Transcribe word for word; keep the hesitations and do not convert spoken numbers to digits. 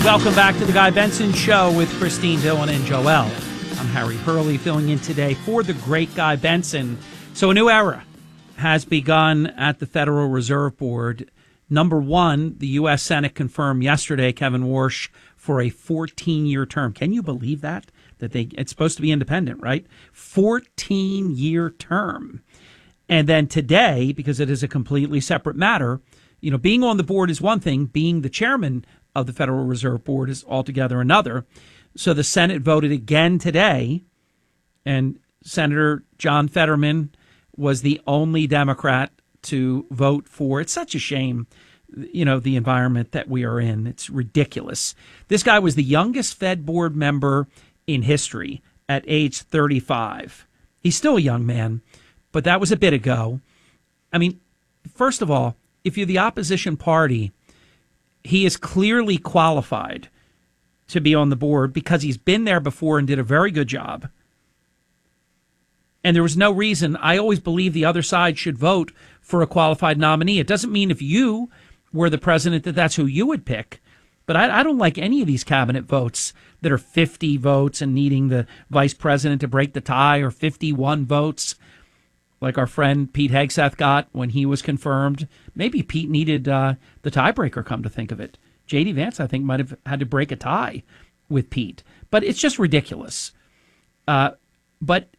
Welcome back to the Guy Benson Show with Christine Dillon and Joel. I'm Harry Hurley filling in today for the great Guy Benson. So a new era has begun at the Federal Reserve Board. Number one, the U S Senate confirmed yesterday Kevin Warsh for a fourteen-year term. Can you believe that? That they it's supposed to be independent, right? fourteen-year term. And then today, because it is a completely separate matter, you know, being on the board is one thing. Being the chairman of the Federal Reserve Board is altogether another. So the Senate voted again today, and Senator John Fetterman was the only Democrat to vote for. It's such a shame, you know, the environment that we are in. It's ridiculous. This guy was the youngest Fed board member in history at age thirty-five. He's still a young man, but that was a bit ago. I mean, first of all, if you're the opposition party, he is clearly qualified to be on the board because he's been there before and did a very good job. And there was no reason. I always believe the other side should vote for a qualified nominee. It doesn't mean if you were the president that that's who you would pick. But I, I don't like any of these cabinet votes that are fifty votes and needing the vice president to break the tie, or fifty-one votes like our friend Pete Hegseth got when he was confirmed. Maybe Pete needed uh, the tiebreaker, come to think of it. J D. Vance, I think, might have had to break a tie with Pete. But it's just ridiculous. Uh, but